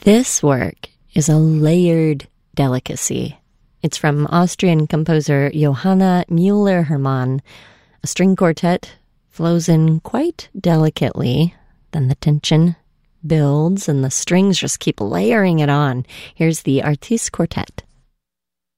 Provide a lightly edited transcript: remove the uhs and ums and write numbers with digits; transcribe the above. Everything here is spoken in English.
This work is a layered delicacy. It's from Austrian composer Johanna Müller-Hermann. A string quartet flows in quite delicately. Then the tension builds and the strings just keep layering it on. Here's the Artiste Quartet.